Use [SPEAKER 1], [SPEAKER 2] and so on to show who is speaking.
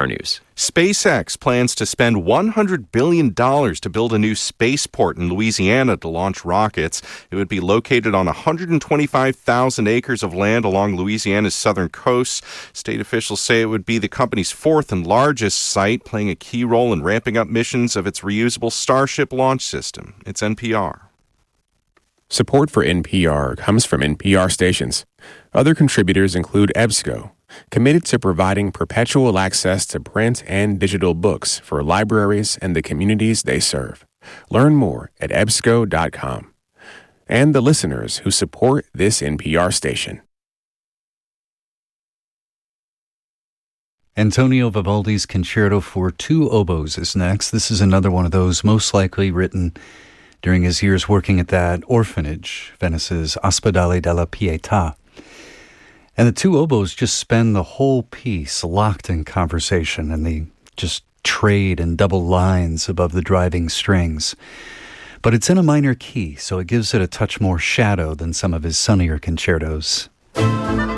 [SPEAKER 1] News.
[SPEAKER 2] SpaceX plans to spend $100 billion to build a new spaceport in Louisiana to launch rockets. It would be located on 125,000 acres of land along Louisiana's southern coast. State officials say it would be the company's fourth and largest site, playing a key role in ramping up missions of its reusable Starship launch system. It's NPR.
[SPEAKER 3] Support for NPR comes from NPR stations. Other contributors include EBSCO, committed to providing perpetual access to print and digital books for libraries and the communities they serve. Learn more at ebsco.com. And the listeners who support this NPR station.
[SPEAKER 4] Antonio Vivaldi's Concerto for Two Oboes is next. This is another one of those most likely written during his years working at that orphanage, Venice's Ospedale della Pietà. And the two oboes just spend the whole piece locked in conversation, and they just trade in double lines above the driving strings. But it's in a minor key, so it gives it a touch more shadow than some of his sunnier concertos.